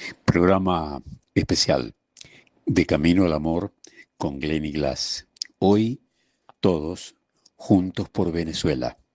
Programa especial de Camino al Amor con Glenny Glass. Hoy todos juntos por Venezuela.